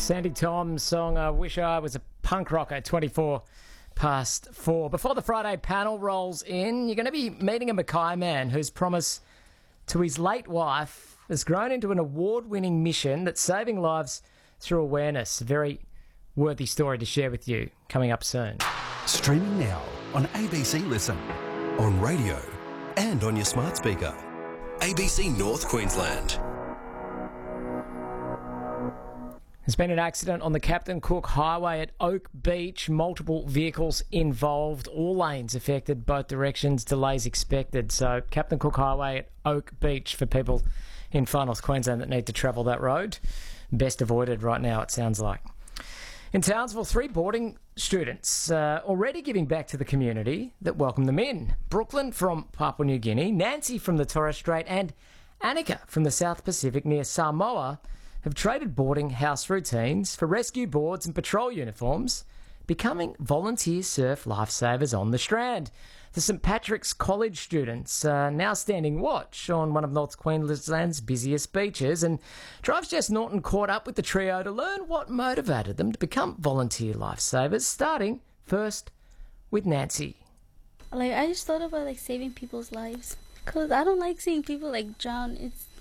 Sandy Tom's song, I Wish I Was a Punk Rocker, 24 past 4. Before the Friday panel rolls in, you're going to be meeting a Mackay man whose promise to his late wife has grown into an award-winning mission that's saving lives through awareness. A very worthy story to share with you coming up soon. Streaming now on ABC Listen, on radio and on your smart speaker. ABC North Queensland. There's been an accident on the Captain Cook Highway at Oak Beach. Multiple vehicles involved, all lanes affected, both directions, delays expected. So Captain Cook Highway at Oak Beach for people in Far North Queensland that need to travel that road. Best avoided right now, it sounds like. In Townsville, 3 boarding students already giving back to the community that welcomed them in. Brooklyn from Papua New Guinea, Nancy from the Torres Strait and Annika from the South Pacific near Samoa have traded boarding house routines for rescue boards and patrol uniforms, becoming volunteer surf lifesavers on the Strand. The St Patrick's College students are now standing watch on one of North Queensland's busiest beaches, and Drives Jess Norton caught up with the trio to learn what motivated them to become volunteer lifesavers, starting first with Nancy. I just thought about saving people's lives, because I don't like seeing people drown.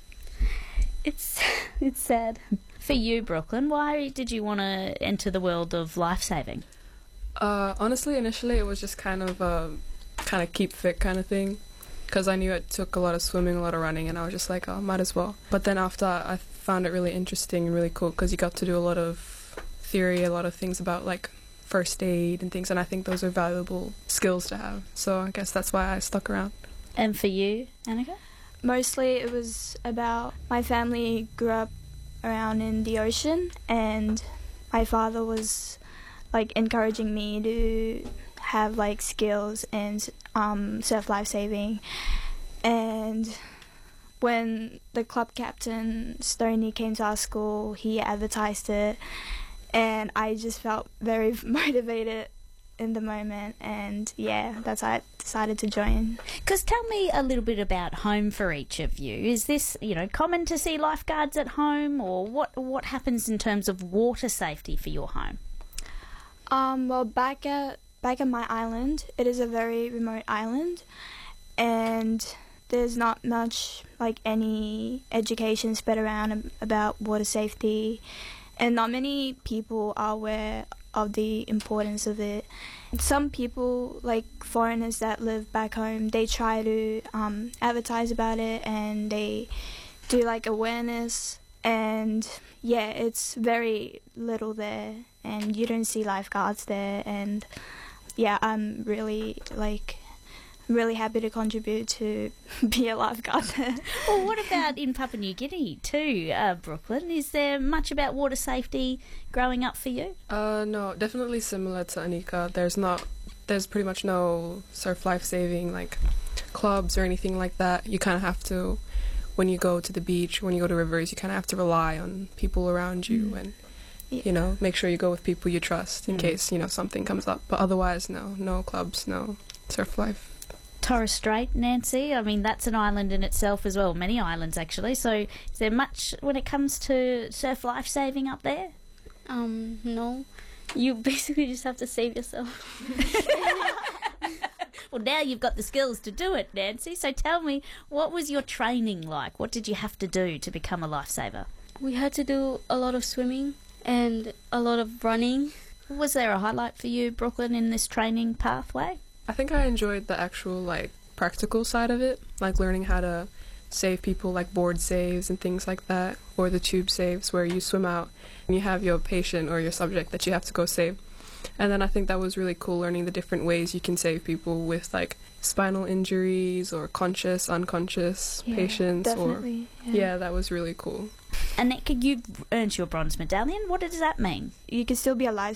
It's sad. For you, Brooklyn, why did you want to enter the world of life-saving? Honestly, initially it was just kind of keep fit kind of thing, because I knew it took a lot of swimming, a lot of running, and I was just like, oh, might as well. But then after, I found it really interesting and really cool, because you got to do a lot of theory, a lot of things about first aid and things, and I think those are valuable skills to have. So I guess that's why I stuck around. And for you, Annika? Mostly it was about my family grew up around in the ocean, and my father was encouraging me to have skills and surf lifesaving. And when the club captain Stoney came to our school, he advertised it, and I just felt very motivated in the moment, and that's why I decided to join. Because tell me a little bit about home for each of you. Is this, common to see lifeguards at home, or what happens in terms of water safety for your home? Well, back at my island, it is a very remote island, and there's not much any education spread around about water safety, and not many people are aware of the importance of it. Some people, foreigners that live back home, they try to advertise about it, and they do awareness, and it's very little there, and you don't see lifeguards there. And I'm really happy to contribute to be a lifeguard there. Well, what about in Papua New Guinea too, Brooklyn? Is there much about water safety growing up for you? No, definitely similar to Annika. There's pretty much no surf lifesaving clubs or anything like that. You kind of have to, when you go to the beach, when you go to rivers, you kind of have to rely on people around you and make sure you go with people you trust in case something comes up. But otherwise, no clubs, no surf life. Torres Strait, Nancy, I mean, that's an island in itself as well, many islands actually. So is there much when it comes to surf life-saving up there? No. You basically just have to save yourself. Well, now you've got the skills to do it, Nancy. So tell me, what was your training like? What did you have to do to become a lifesaver? We had to do a lot of swimming and a lot of running. Was there a highlight for you, Brooklyn, in this training pathway? I think I enjoyed the actual practical side of it, learning how to save people, board saves and things like that, or the tube saves where you swim out and you have your patient or your subject that you have to go save. And then I think that was really cool, learning the different ways you can save people with spinal injuries or conscious, unconscious patients. Definitely, that was really cool. Annika, you've earned your bronze medallion. What does that mean? You can still be a